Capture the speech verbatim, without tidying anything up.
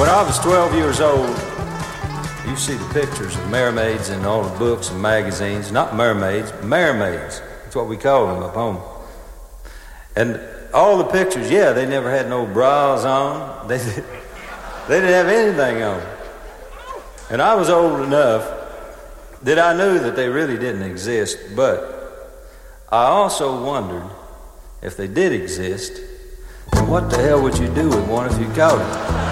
When I was twelve years old, you see the pictures of mermaids in all the books and magazines. Not mermaids, mermaids. That's what we called them up home. And all the pictures, yeah, they never had no bras on. They, they didn't have anything on. And I was old enough that I knew that they really didn't exist, but I also wondered if they did exist, then what the hell would you do with one if you caught it?